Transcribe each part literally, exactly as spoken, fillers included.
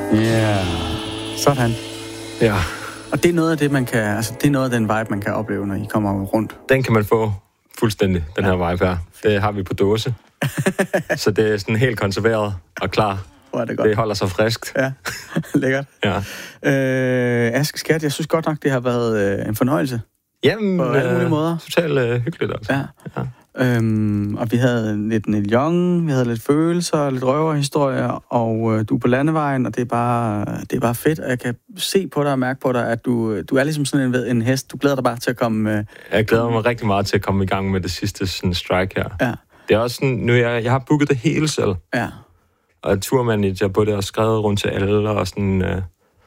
Ja, yeah. Sådan. Ja. Og det er noget af det, man kan, altså det er noget af den vibe, man kan opleve, når I kommer rundt. Den kan man få fuldstændig, den ja. her vibe her. Det har vi på dåse. Så det er sådan helt konserveret og klar. Hvor er det godt. Det holder sig friskt. Ja, lækkert. Ja. Øh, Aske Skat, jeg synes godt nok, det har været øh, en fornøjelse. Jamen, på alle mulige måder. Totalt øh, hyggeligt altså. Ja. ja. Øhm, og vi havde lidt Neil Young, vi havde lidt følelser, lidt røverhistorier, og øh, du er på landevejen, og det er, bare, det er bare fedt, og jeg kan se på dig og mærke på dig, at du, du er ligesom sådan en, en hest. Du glæder dig bare til at komme... Øh, jeg glæder mig rigtig meget til at komme i gang med det sidste sådan, strike her. Ja. Det er også sådan, nu jeg, jeg har booket det hele selv. Ja. Og turmanager på det, og skrevet rundt til alle, og sådan... Øh,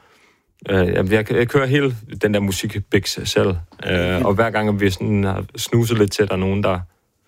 øh, jeg, jeg kører hele den der musikbiks selv, øh, og hver gang vi sådan har snuset lidt til, der er nogen, der...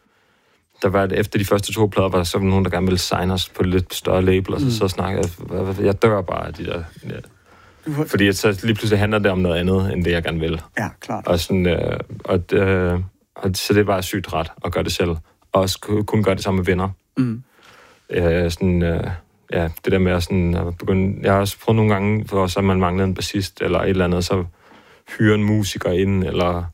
Der var efter de første to plader, var der så nogen, der gerne ville signe os på lidt større label, og så, mm. så snakkede jeg, jeg dør bare af de der... Ja. Fordi så lige pludselig handler det om noget andet, end det, jeg gerne vil. Ja, klart. Og, sådan, øh, og, øh, og så det er bare sygt ret at gøre det selv. Og også kunne gøre det sammen med venner. Mm. Øh, sådan, øh, ja, det der med at, sådan, at begynde... Jeg har også prøvet nogle gange, for så man manglede en bassist, eller et eller andet, så hyre en musiker ind, eller...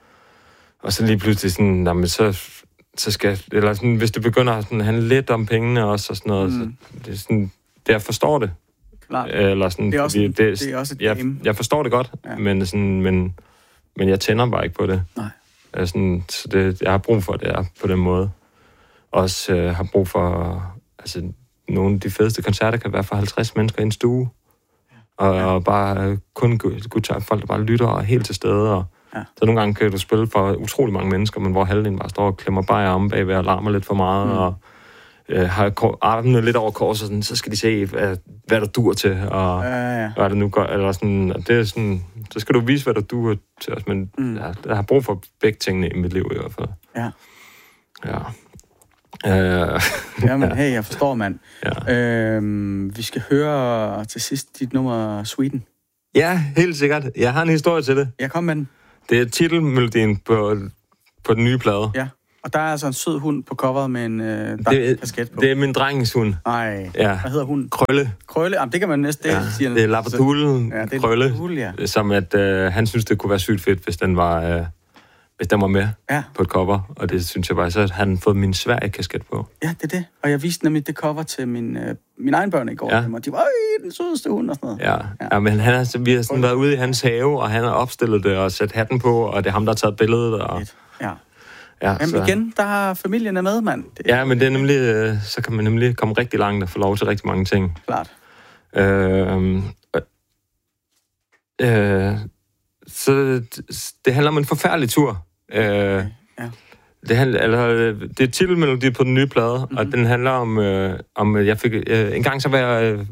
Og så lige pludselig sådan, jamen så... så skal, eller sådan, hvis det begynder at handle lidt om pengene også, og sådan noget, mm. så det er sådan, det, jeg forstår det. Klart. Eller sådan, det er også, det, det er også et jeg, game. Jeg forstår det godt, ja. men, sådan, men, men jeg tænder bare ikke på det. Nej. Jeg, sådan, så det, jeg har brug for det her, på den måde. Også øh, har brug for, altså, nogle af de fedeste koncerter kan være for halvtreds mennesker i en stue. Ja. Og, ja. og bare øh, kun guitar, folk, der bare lytter og er helt til stede, og ja. Så nogle gange kan du spille for utrolig mange mennesker, men hvor halvdelen bare står og klemmer bare i armen bagved og larmer lidt for meget, mm. og øh, har armene lidt over kors, og sådan, så skal de se, hvad, hvad der dur til, og ja, ja. hvad det nu gør, eller sådan, og det er sådan, så skal du vise, hvad der dur til os, men mm. ja, jeg har brug for begge tingene i mit liv i hvert fald. Ja. Ja. Øh, Jamen, hey, jeg forstår, mand. Ja. Øhm, vi skal høre til sidst dit nummer Sweden. Ja, helt sikkert. Jeg har en historie til det. Jeg kom med den. Det er titelmelodien på, på den nye plade. Ja, og der er altså en sød hund på coveret med en øh, kasket på. Det er min drengens hund. Nej, ja. Hvad hedder hunden? Krølle. Krølle? Jamen, det kan man næsten... Ja, sige. Det er Labradoodle, ja, det er Krølle. Labradoodle, ja. Som at øh, han synes, det kunne være sygt fedt, hvis den var, øh, hvis den var med ja. På et cover. Og det synes jeg bare, så at han fået min Sverige-kasket på. Ja, det er det. Og jeg viste nemlig det cover til min, øh, min egen børn i går. Ja. Og de var, øj, den sødeste hund og sådan noget. Ja, ja. ja men han har, vi har sådan været ude i hans have, og han har opstillet det og sat hatten på, og det er ham, der har taget billedet. Og... Ja. Ja, Jamen så... igen, der har familien er med, mand. Det... Ja, men det er nemlig, øh, så kan man nemlig komme rigtig langt og få lov til rigtig mange ting. Klart. Øh, øh, så det handler om en forfærdelig tur. Øh, okay. Ja. Det, handler, eller, det er titelmelodi på den nye plade, mm-hmm. og den handler om, øh, om jeg fik øh, en gang så var jeg øh,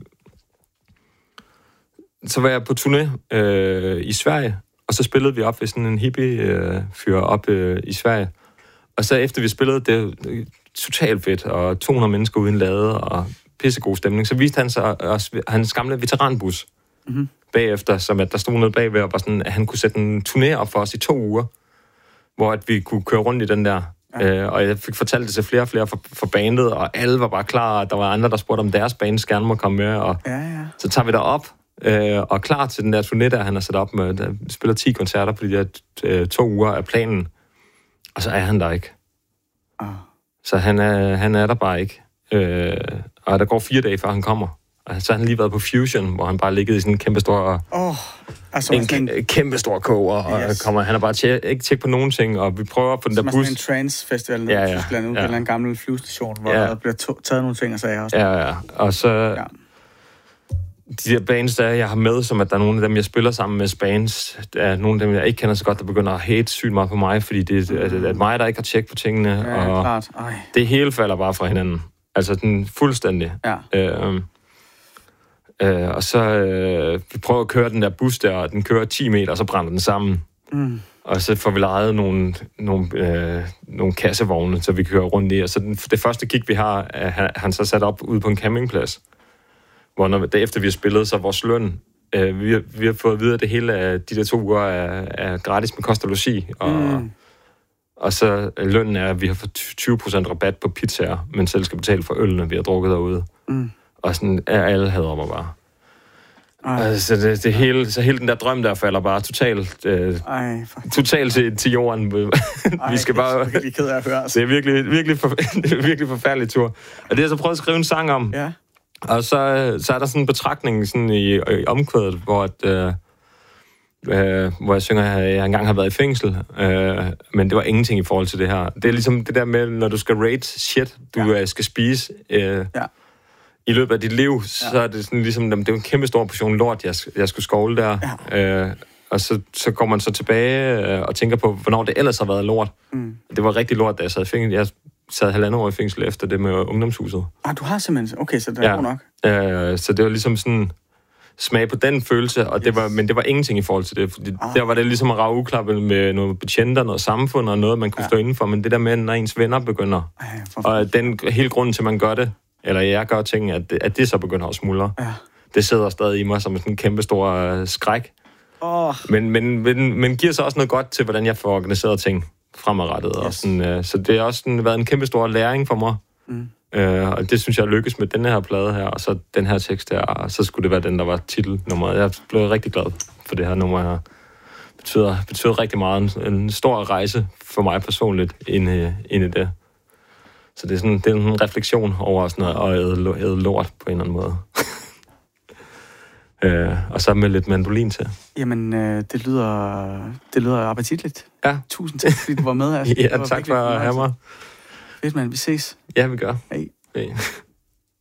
så var jeg på turné øh, i Sverige, og så spillede vi op ved sådan en hippie øh, fyr op øh, i Sverige. Og så efter vi spillede, det var totalt fedt, og to hundrede mennesker uden lade, og pissegod stemning, så viste han sig også hans gamle veteranbus mm-hmm. bagefter, som at der stod noget bagved, og var sådan, at han kunne sætte en turné op for os i to uger, hvor at vi kunne køre rundt i den der. Ja. Øh, og jeg fik fortalt det til flere og flere for, for bandet, og alle var bare klar, og der var andre, der spurgte, om deres band gerne må komme med, og ja, ja. Så tager vi derop, øh, og klar til den der turné, der han har sat op med, der spiller ti koncerter på de der øh, to uger af planen, og så er han der ikke. Oh. Så han er, han er der bare ikke. Øh, og der går fire dage, før han kommer. Og så har han lige været på Fusion, hvor han bare ligget i sådan en kæmpe stor... Oh, altså en kæmpe, en... kæmpe stor koger, og yes. kommer, han er bare tjek, ikke tjek på nogen ting, og vi prøver på den der bus... Som en trance-festival nede ja, i Tyskland, ude ja. på en eller gammel flyvestation, hvor ja. der bliver to- taget nogle ting og sager også. Ja, ja. Og så... Ja. De der bands, der jeg har med, som at der er nogle af dem, jeg spiller sammen med bands, der er nogle af dem, jeg ikke kender så godt, der begynder at hate sygt meget på mig, fordi det er mm. at mig, der ikke har tjek på tingene, ja, og klart. Ej. Det hele falder bare fra hinanden. Altså den fuldstændig. Ja. Øh, øh, og så øh, vi prøver at køre den der bus der, og den kører ti meter, og så brænder den sammen. Mm. Og så får vi lejet nogle, nogle, øh, nogle kassevogne, så vi kører rundt i. Og så den, det første gig, vi har, er han så sat op ude på en campingplads. Hvor når, efter vi har spillet, så vores løn, øh, vi, har, vi har fået at vide, at det hele af de der to uger er, er gratis med kost og logi. Og, mm. og så lønnen er, at vi har fået tyve procent rabat på pizzaer, men selv skal betale for ølene, vi har drukket derude. Mm. Og sådan, alle hader mig bare. Altså, det, det hele, så hele den der drøm der falder bare totalt, øh, Ej, totalt til, til jorden. Ej, Vi skal bare... det er virkelig ked af at høre. Altså. Det er virkelig, virkelig, for, det er virkelig forfærdelig tur. Og det har jeg så prøvet at skrive en sang om. Ja. Og så, så er der sådan en betragtning sådan i, i omkvædet, hvor, at, øh, øh, hvor jeg synger, at jeg engang har været i fængsel. Øh, men det var ingenting i forhold til det her. Det er ligesom det der med, når du skal rate shit, du ja. skal spise... Øh, ja. I løbet af dit liv, så ja. er det sådan ligesom, det er en kæmpe stor portion lort, jeg, jeg skulle skovle der. Ja. Øh, og så, så går man så tilbage øh, og tænker på, hvornår det ellers har været lort. Mm. Det var rigtig lort, da jeg sad i fængsel. Jeg sad halvandet år i fængsel efter det med ungdomshuset. Ah, du har simpelthen... Okay, så det er ja. god nok. Øh, så det var ligesom sådan smag på den følelse, og yes. det var, men det var ingenting i forhold til det. Fordi ah. der var det ligesom at rage uklappet med nogle betjenter, noget samfund og noget, man kunne ja. stå indenfor. Men det der med, når ens venner begynder, Ej, og den hele grunden til, at man gør det, eller jeg gør ting, at det, at det så begynder at smuldre. Ja. Det sidder stadig i mig som sådan en kæmpe stor øh, skræk. Oh. Men, men, men, men giver så også noget godt til, hvordan jeg får organiseret ting fremadrettet. Yes. Og sådan, øh, så det har også sådan, været en kæmpe stor læring for mig. Mm. Øh, og det synes jeg lykkes med den her plade her, og så den her tekst her, og så skulle det være den, der var titelnummeret. Jeg blev rigtig glad for det her nummer her. Betyder, betyder rigtig meget. En, en stor rejse for mig personligt ind i, ind i det. Så det er sådan, det er en refleksion over sådan noget, og æde, æde lort på en eller anden måde. øh, og så med lidt mandolin til. Jamen, øh, det lyder det lyder appetitligt. Ja. Tusind tak, fordi du var med. Altså. ja, tak for at have mig. Fedt, mand. Vi ses. Ja, vi gør. Hej. Hej.